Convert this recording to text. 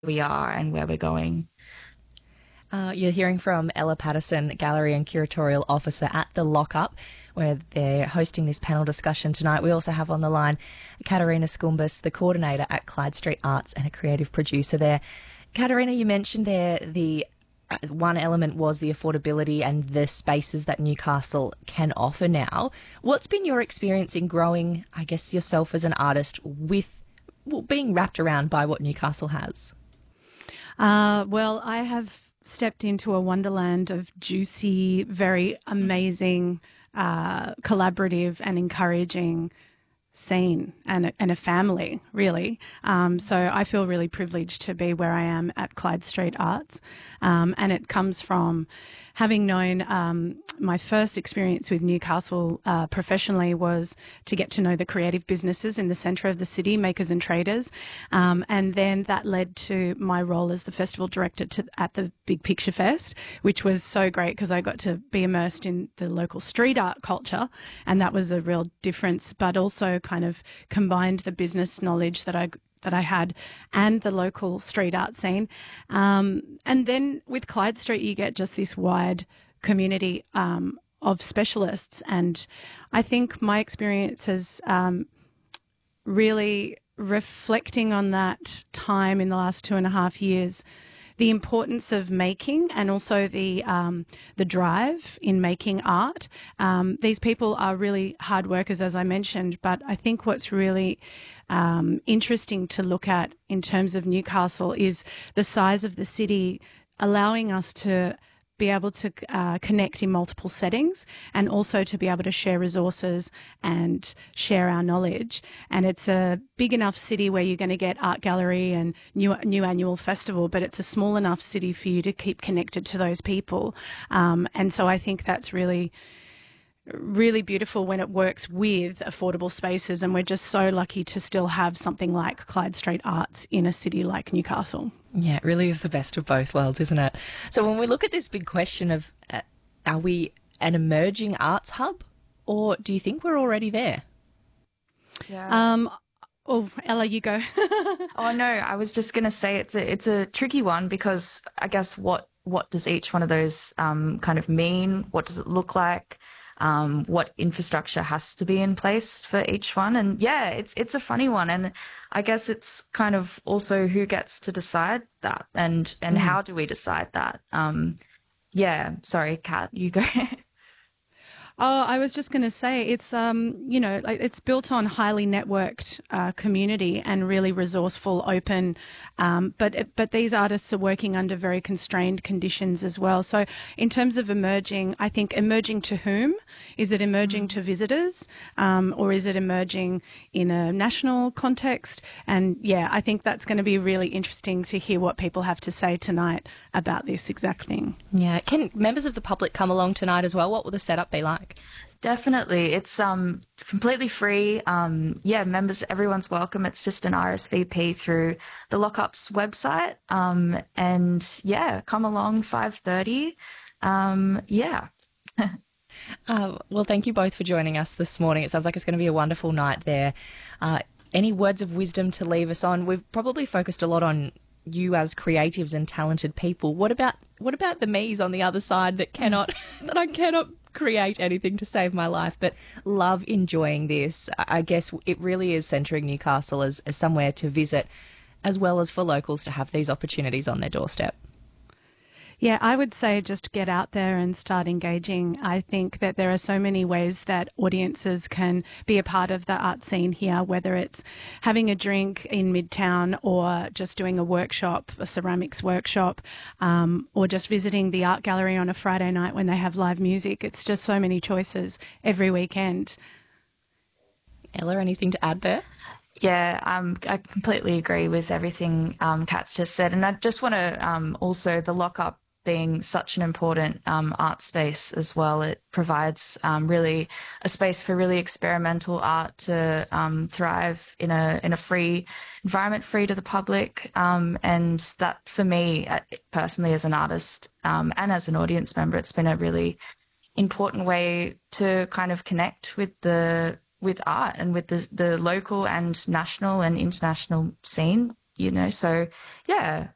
we are and where we're going. You're hearing from Ella Patterson, Gallery and Curatorial Officer at the Lockup, where they're hosting this panel discussion tonight. We also have on the line Katerina Skumbus, the coordinator at Clyde Street Arts and a creative producer there. Katerina, you mentioned there the one element was the affordability and the spaces that Newcastle can offer now. What's been your experience in growing, I guess, yourself as an artist with being wrapped around by what Newcastle has? Well, I have stepped into a wonderland of juicy, very amazing, collaborative and encouraging scene and a family, really. So I feel really privileged to be where I am at Clyde Street Arts. And it comes from having known my first experience with Newcastle professionally was to get to know the creative businesses in the centre of the city, makers and traders. And then that led to my role as the festival director at the Big Picture Fest, which was so great because I got to be immersed in the local street art culture. And that was a real difference, but also kind of combined the business knowledge that I had and the local street art scene. And then with Clyde Street, you get just this wide community of specialists. And I think my experience has really reflecting on that time in the last 2.5 years, the importance of making and also the drive in making art. These people are really hard workers, as I mentioned, but I think what's really interesting to look at in terms of Newcastle is the size of the city allowing us to be able to connect in multiple settings and also to be able to share resources and share our knowledge. And it's a big enough city where you're going to get art gallery and new annual festival, but it's a small enough city for you to keep connected to those people. And so I think that's really beautiful when it works with affordable spaces, and we're just so lucky to still have something like Clyde Street Arts in a city like Newcastle. Yeah, it really is the best of both worlds, isn't it? So when we look at this big question of are we an emerging arts hub, or do you think we're already there? Yeah. Oh, Ella, you go. Oh no, I was just gonna say it's a tricky one because I guess what does each one of those kind of mean? What does it look like? What infrastructure has to be in place for each one? And yeah, it's a funny one, and I guess it's kind of also who gets to decide that, and how do we decide that? Yeah, sorry, Kat, you go. Oh, I was just going to say it's like it's built on highly networked community and really resourceful, open. But these artists are working under very constrained conditions as well. So in terms of emerging, I think emerging to whom? Is it emerging to visitors, or is it emerging in a national context? And yeah, I think that's going to be really interesting to hear what people have to say tonight about this exact thing. Yeah, can members of the public come along tonight as well? What will the setup be like? Definitely. It's completely free. Yeah, members, everyone's welcome. It's just an RSVP through the Lockup's website. And yeah, come along 5:30. Yeah. Well, thank you both for joining us this morning. It sounds like it's going to be a wonderful night there. Any words of wisdom to leave us on? We've probably focused a lot on you as creatives and talented people. What about the me's on the other side that I cannot create anything to save my life, but love enjoying this? I guess it really is centering Newcastle as somewhere to visit, as well as for locals to have these opportunities on their doorstep. Yeah, I would say just get out there and start engaging. I think that there are so many ways that audiences can be a part of the art scene here, whether it's having a drink in Midtown or just doing a workshop, a ceramics workshop, or just visiting the art gallery on a Friday night when they have live music. It's just so many choices every weekend. Ella, anything to add there? Yeah, I completely agree with everything Kat's just said. And I just want to also, the Lockup being such an important art space as well, it provides really a space for really experimental art to thrive in a free environment, free to the public. And that for me, personally as an artist and as an audience member, it's been a really important way to kind of connect with art and with the local and national and international scene, you know. So yeah,